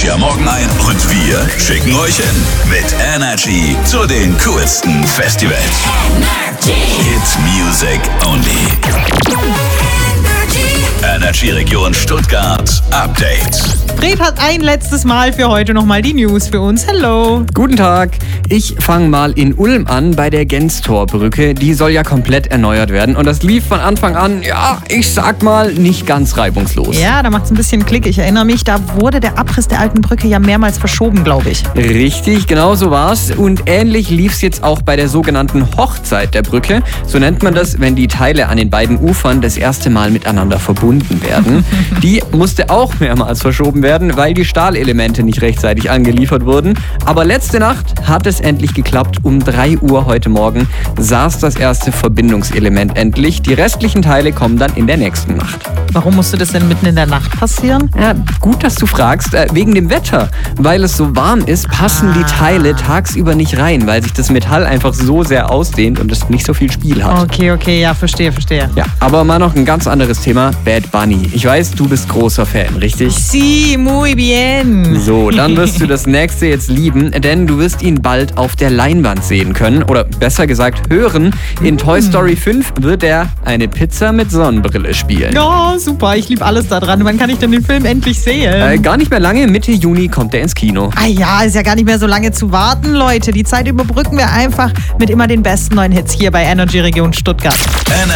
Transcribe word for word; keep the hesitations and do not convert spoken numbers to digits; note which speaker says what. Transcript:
Speaker 1: euch ja morgen ein und wir schicken euch hin mit Energy zu den coolsten Festivals. Energy. Hit Music Only. Energy Region Stuttgart Update.
Speaker 2: Fred hat ein letztes Mal für heute nochmal die News für uns. Hello.
Speaker 3: Guten Tag. Ich fange mal in Ulm an bei der Genstorbrücke. Die soll ja komplett erneuert werden und das lief von Anfang an, ja, ich sag mal, nicht ganz reibungslos.
Speaker 2: Ja, da macht's ein bisschen Klick. Ich erinnere mich, da wurde der Abriss der alten Brücke ja mehrmals verschoben, glaube ich.
Speaker 3: Richtig, genau so war's. Und ähnlich lief's jetzt auch bei der sogenannten Hochzeit der Brücke. So nennt man das, wenn die Teile an den beiden Ufern das erste Mal miteinander verbunden werden. Die musste auch mehrmals verschoben werden, weil die Stahlelemente nicht rechtzeitig angeliefert wurden. Aber letzte Nacht hat es endlich geklappt. Um drei Uhr heute Morgen saß das erste Verbindungselement endlich. Die restlichen Teile kommen dann in der nächsten Nacht.
Speaker 2: Warum musste das denn mitten in der Nacht passieren?
Speaker 3: Ja, gut, dass du fragst. Äh, wegen dem Wetter. Weil es so warm ist, passen ah. die Teile tagsüber nicht rein, weil sich das Metall einfach so sehr ausdehnt und es nicht so viel Spiel hat.
Speaker 2: Okay, okay, ja, verstehe, verstehe.
Speaker 3: Ja, aber mal noch ein ganz anderes Thema. Bad Bunny. Ich weiß, du bist großer Fan, richtig?
Speaker 2: Sí, muy bien.
Speaker 3: So, dann wirst du das nächste jetzt lieben, denn du wirst ihn bald auf der Leinwand sehen können. Oder besser gesagt hören. In Toy Story fünf wird er eine Pizza mit Sonnenbrille spielen.
Speaker 2: Ja, super. Ich liebe alles daran. Wann kann ich denn den Film endlich sehen?
Speaker 3: Äh, gar nicht mehr lange. Mitte Juni kommt er ins Kino.
Speaker 2: Ah ja, ist ja gar nicht mehr so lange zu warten, Leute. Die Zeit überbrücken wir einfach mit immer den besten neuen Hits hier bei Energy Region Stuttgart.